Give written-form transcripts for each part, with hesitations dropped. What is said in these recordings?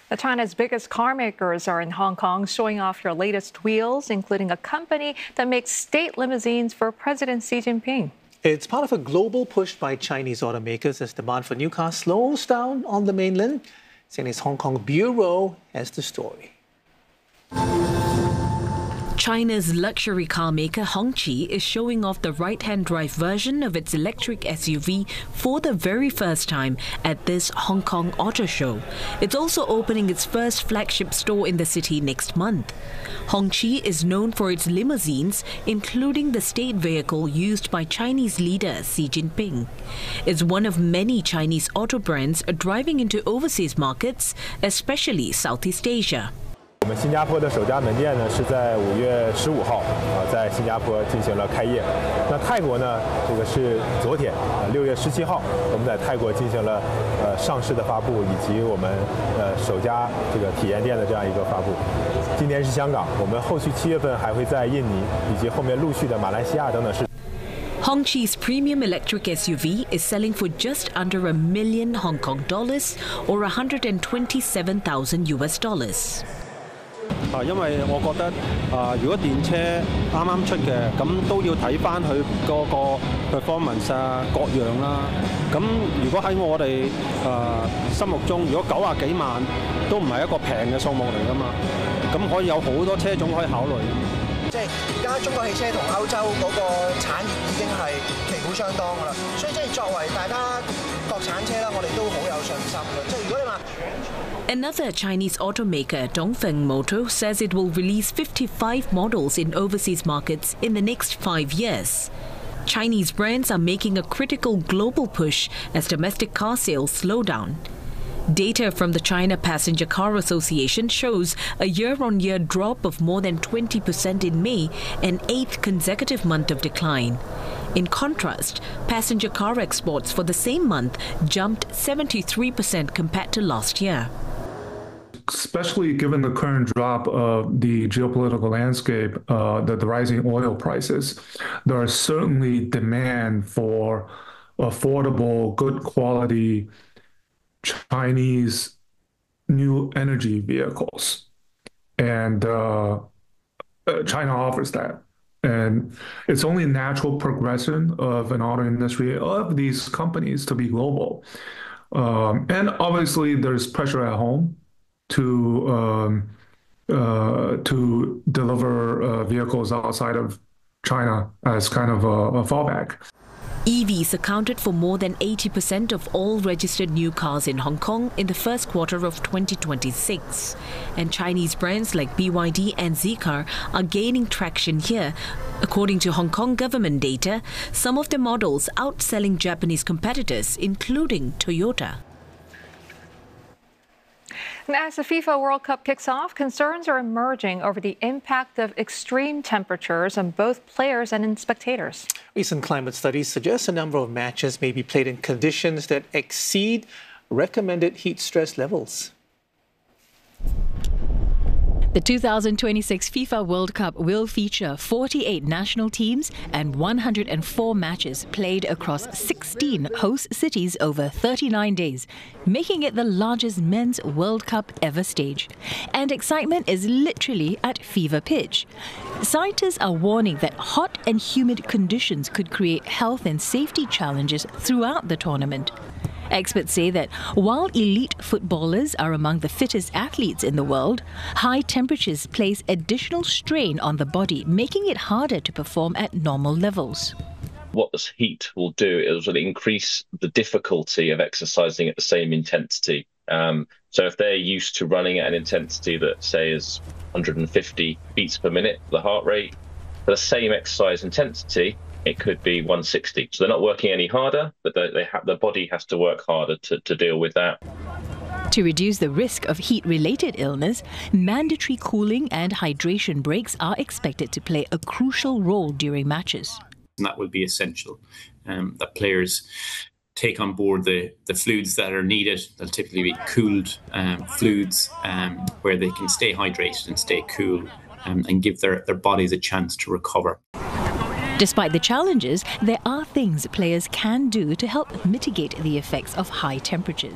China's biggest car makers are in Hong Kong, showing off their latest wheels, including a company that makes state limousines for President Xi Jinping. It's part of a global push by Chinese automakers as demand for new cars slows down on the mainland. CNA's Hong Kong bureau has the story. China's luxury car maker Hongqi is showing off the right-hand drive version of its electric SUV for the very first time at this Hong Kong Auto Show. It's also opening its first flagship store in the city next month. Hongqi is known for its limousines, including the state vehicle used by Chinese leader Xi Jinping. It's one of many Chinese auto brands driving into overseas markets, especially Southeast Asia. 我们新加坡的首家门店呢是在5月15号在新加坡进行了开业。那泰国呢，这个是昨天6月17号，我们在泰国进行了上市的发布，以及我们首家这个体验店的这样一个发布。今天是香港，我们后续7月份还会在印尼以及后面陆续的马来西亚等等市。 Hongqi's premium electric SUV is selling for just under $1 million Hong Kong dollars or $127,000 US. 因為我覺得如果電車啱啱出嘅，咁都要睇翻佢嗰個 performance 各樣啦。咁如果喺我哋心目中，如果90幾萬都唔係一個平嘅數目嚟㗎嘛，咁可以有好多車種可以考慮。 即係而家中國汽車同歐洲嗰個產業已經係旗鼓相當㗎啦，所以即係作為大家國產車啦，我哋都好有信心嘅。即係如果你話。 Another Chinese automaker, Dongfeng Motor, says it will release 55 models in overseas markets in the next 5 years. Chinese brands are making a critical global push as domestic car sales slow down. Data from the China Passenger Car Association shows a year-on-year drop of more than 20% in May, an 8th consecutive month of decline. In contrast, passenger car exports for the same month jumped 73% compared to last year. Especially given the current drop of the geopolitical landscape, the rising oil prices, there is certainly demand for affordable, good quality Chinese new energy vehicles. And China offers that. And it's only a natural progression of an auto industry of these companies to be global. And obviously there's pressure at home to deliver vehicles outside of China as kind of a fallback. EVs accounted for more than 80% of all registered new cars in Hong Kong in the first quarter of 2026. And Chinese brands like BYD and Zeekr are gaining traction here. According to Hong Kong government data, some of the models outselling Japanese competitors, including Toyota. And as the FIFA World Cup kicks off, concerns are emerging over the impact of extreme temperatures on both players and spectators. Recent climate studies suggest a number of matches may be played in conditions that exceed recommended heat stress levels. The 2026 FIFA World Cup will feature 48 national teams and 104 matches played across 16 host cities over 39 days, making it the largest men's World Cup ever staged. And excitement is literally at fever pitch. Scientists are warning that hot and humid conditions could create health and safety challenges throughout the tournament. Experts say that while elite footballers are among the fittest athletes in the world, high temperatures place additional strain on the body, making it harder to perform at normal levels. What this heat will do is will increase the difficulty of exercising at the same intensity. So if they're used to running at an intensity that, say, is 150 beats per minute, the heart rate, for the same exercise intensity, it could be 160. So they're not working any harder, but the body has to work harder to deal with that. To reduce the risk of heat-related illness, mandatory cooling and hydration breaks are expected to play a crucial role during matches. And that will be essential, that players take on board the fluids that are needed. They'll typically be cooled fluids where they can stay hydrated and stay cool and give their bodies a chance to recover. Despite the challenges, there are things players can do to help mitigate the effects of high temperatures.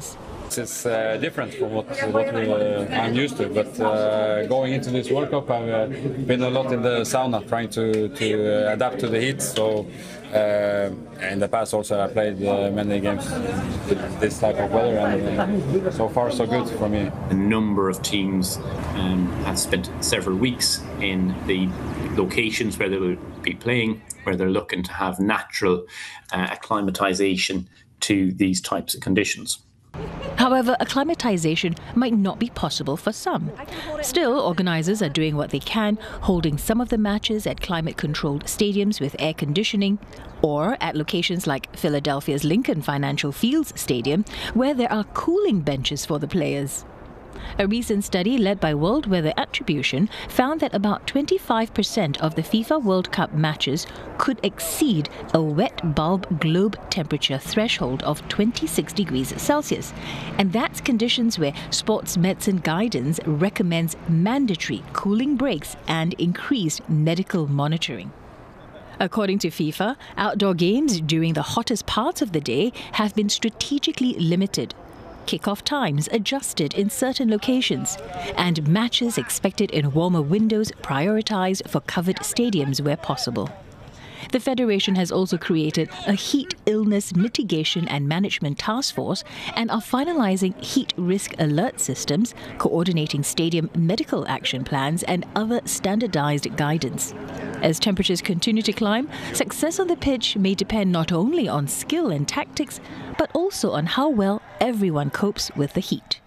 It's different from what I'm used to, but going into this World Cup, I've been a lot in the sauna trying to adapt to the heat. So in the past also I played many games with this type of weather, and so far so good for me. A number of teams have spent several weeks in the locations where they will be playing, where they're looking to have natural acclimatization to these types of conditions. However, acclimatization might not be possible for some. Still, organisers are doing what they can, holding some of the matches at climate-controlled stadiums with air conditioning, or at locations like Philadelphia's Lincoln Financial Fields Stadium, where there are cooling benches for the players. A recent study led by World Weather Attribution found that about 25% of the FIFA World Cup matches could exceed a wet bulb globe temperature threshold of 26 degrees Celsius. And that's conditions where Sports Medicine Guidance recommends mandatory cooling breaks and increased medical monitoring. According to FIFA, outdoor games during the hottest parts of the day have been strategically limited. Kick-off times adjusted in certain locations, and matches expected in warmer windows prioritized for covered stadiums where possible. The Federation has also created a heat illness mitigation and management task force and are finalizing heat risk alert systems, coordinating stadium medical action plans and other standardized guidance. As temperatures continue to climb, success on the pitch may depend not only on skill and tactics, but also on how well everyone copes with the heat.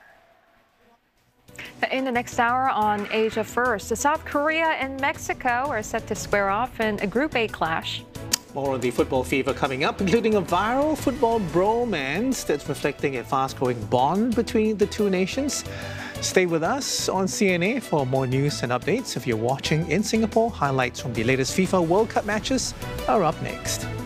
In the next hour on Asia First, South Korea and Mexico are set to square off in a Group A clash. More on the football fever coming up, including a viral football bromance that's reflecting a fast-growing bond between the two nations. Stay with us on CNA for more news and updates. If you're watching in Singapore, highlights from the latest FIFA World Cup matches are up next.